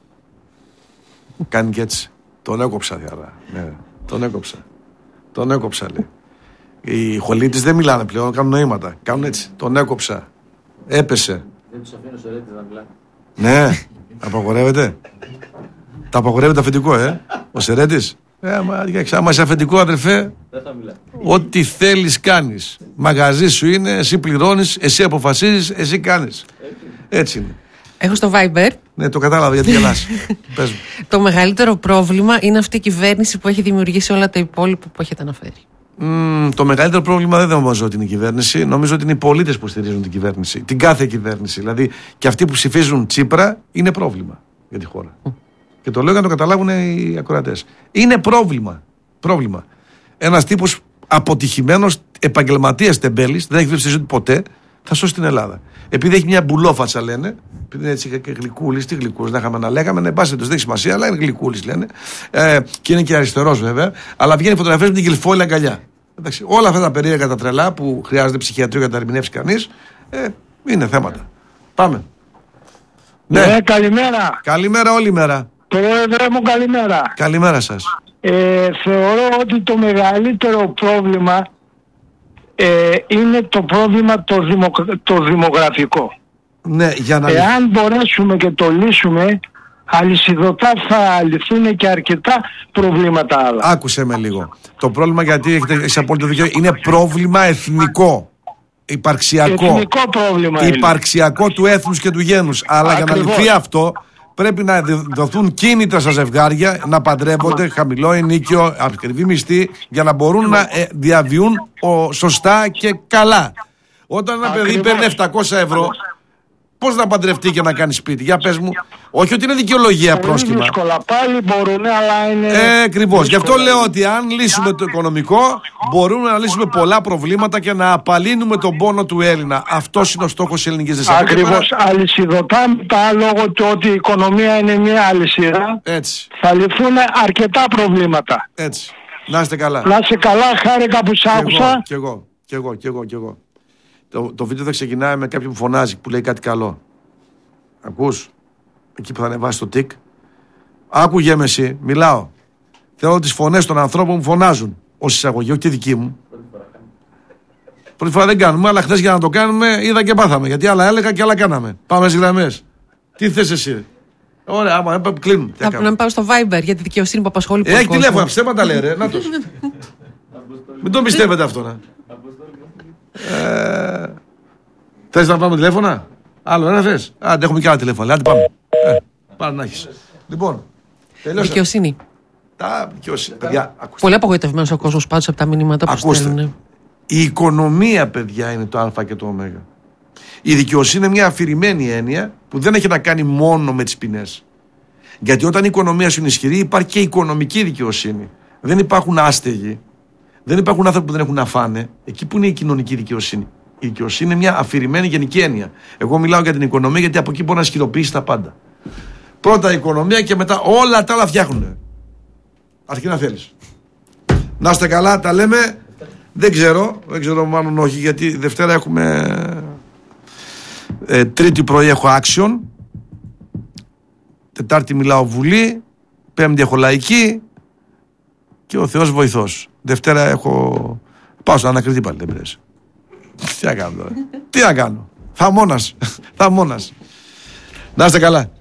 Κάνει και έτσι. Τον έκοψα, διαρά. Ναι, τον έκοψα. Τον έκοψα, λέει. Οι χολίτες δεν μιλάνε πλέον, κάνουν νοήματα. Κάνουν έτσι. Τον έκοψα. Έπεσε. Δεν τους αφήνω σε ρέτες να μιλάνε. Ναι, απαγορεύεται. Τα απαγορεύεται αφεντικό, ε. Ο Σερέτης. Ε, άμα, άμα είσαι αφεντικό, αδερφέ, ό,τι θέλεις κάνεις. Μαγαζί σου είναι, εσύ πληρώνεις, εσύ αποφασίζεις, εσύ κάνεις. Έτσι είναι. Έχω στο Viber. Ναι, το κατάλαβα, γιατί γελάς. Πες μου. Το μεγαλύτερο πρόβλημα είναι αυτή η κυβέρνηση που έχει δημιουργήσει όλα τα υπόλοιπα που έχετε αναφέρει. Mm, το μεγαλύτερο πρόβλημα δεν νομίζω ότι είναι η κυβέρνηση. Νομίζω ότι είναι οι πολίτες που στηρίζουν την κυβέρνηση. Την κάθε κυβέρνηση. Δηλαδή και αυτοί που ψηφίζουν Τσίπρα είναι πρόβλημα για τη χώρα. Mm. Και το λέω για να το καταλάβουν οι ακροατές. Είναι πρόβλημα. Πρόβλημα. Ένας τύπος αποτυχημένος, επαγγελματίας τεμπέλης, δεν έχει δουλέψει στη ζωή του ποτέ, θα σώσει την Ελλάδα. Επειδή έχει μια μπουλόφατσα, λένε, επειδή είναι έτσι και γλυκούλης, τι γλυκούλης, να είχαμε να λέγαμε, ναι, πάση δεν έχει σημασία, αλλά είναι γλυκούλης, λένε. Ε, και είναι και αριστερός βέβαια, αλλά βγαίνει φωτογραφίες με την γλυφόλη αγκαλιά. Εντάξει, όλα αυτά τα περίεργα, τα τρελά που χρειάζεται ψυχιατρίο για να τα ερμηνεύσει κανείς, ε, είναι θέματα. Πάμε. Ναι, ναι, καλημέρα. Καλημέρα όλη μέρα. Πρόεδρε μου, καλημέρα. Καλημέρα σας. Ε, θεωρώ ότι το μεγαλύτερο πρόβλημα ε, είναι το πρόβλημα το, δημο, το δημογραφικό. Ναι, για να... Εάν μπορέσουμε και το λύσουμε, αλυσιδωτά θα λυθούν και αρκετά προβλήματα άλλα. Άκουσε με λίγο. Το πρόβλημα, γιατί έχετε, έχεις απόλυτο δίκιο, είναι πρόβλημα εθνικό. Υπαρξιακό. Εθνικό πρόβλημα είναι. Υπαρξιακό του έθνους και του γένους. Αλλά ακριβώς, για να λυθεί αυτό, πρέπει να δοθούν κίνητρα στα ζευγάρια να παντρεύονται χαμηλό ενίκιο, ακριβή μισθή, για να μπορούν να ε, διαβιούν ο, σωστά και καλά. Όταν ένα παιδί παίρνει επτακόσια ευρώ, πώς να παντρευτεί και να κάνει σπίτι? Για πες μου. Όχι ότι είναι δικαιολογία πρόσχημα. Είναι δύσκολα, πάλι μπορούν, αλλά είναι... Ε, ακριβώς. Γι' αυτό λέω ότι αν λύσουμε το οικονομικό, μπορούμε να λύσουμε πολλά προβλήματα και να απαλύνουμε τον πόνο του Έλληνα. Αυτός είναι ο στόχος της ελληνικής δεσμεύσης. Ακριβώς. Αλυσιδωτά μετά, λόγω του ότι η οικονομία είναι μια αλυσίδα, έτσι, θα λυθούν αρκετά προβλήματα. Έτσι. Να είστε καλά. Να είστε καλά, χάρηκα που σ' άκουσα. Κι εγώ, κι εγώ, κι εγώ, κι εγώ. Το, το βίντεο θα ξεκινάει με κάποιον που φωνάζει, που λέει κάτι καλό. Ακούς? Εκεί που θα ανεβάσει το τικ. Άκουγε με εσύ, μιλάω. Θέλω τις φωνές των ανθρώπων που φωνάζουν ως εισαγωγή, όχι τη δική μου. Πρώτη φορά δεν κάνουμε, αλλά χθες για να το κάνουμε είδα και πάθαμε. Γιατί άλλα έλεγα και άλλα κάναμε. Πάμε στις γραμμές. Τι θες εσύ? Ωραία, άμα κλείνουν. Θα πρέπει να πάω στο Viber για τη δικαιοσύνη που απασχολεί πολύ. Έχει τηλέφωνα, ψέματα λέει, ρε. Νάτος. Μην τον πιστεύετε αυτό, να. Ε, θες να πάμε τηλέφωνα? Άλλο ένα θες? Άντε, έχουμε και άλλα τηλέφωνα. Άντε πάμε. Ε, πάρε να έχεις. Λοιπόν, τελειώσα. Δικαιοσύνη. Τα δικαιοσύνη. Παιδιά, ακούστε. Πολύ απογοητευμένος ο κόσμος πάντως από τα μηνύματα που στέλνουν. Η οικονομία, παιδιά, είναι το α και το ω. Η δικαιοσύνη είναι μια αφηρημένη έννοια που δεν έχει να κάνει μόνο με τις ποινές. Γιατί όταν η οικονομία σου είναι ισχυρή, υπάρχει και οικονομική δικαιοσύνη. Δεν υπάρχουν άστεγοι. Δεν υπάρχουν άνθρωποι που δεν έχουν να φάνε. Εκεί που είναι η κοινωνική δικαιοσύνη. Η δικαιοσύνη είναι μια αφηρημένη γενική έννοια. Εγώ μιλάω για την οικονομία, γιατί από εκεί μπορεί να ισχυροποιήσει τα πάντα. Πρώτα η οικονομία και μετά όλα τα άλλα φτιάχνουν. Αρκεί να θέλεις. Να είστε καλά, τα λέμε. Δεν ξέρω, δεν ξέρω μάλλον όχι, γιατί Δευτέρα έχουμε ε, Τρίτη πρωί έχω action, Τετάρτη μιλάω Βουλή, Πέμπτη έχω λαϊκή και ο Θεός βοηθός. Δευτέρα έχω... πάω στον Ανακριτή πάλι, δεν πειράζει. Τι να κάνω τώρα. Τι να κάνω. Θα μόνας. Θα μόνας. Να είστε καλά.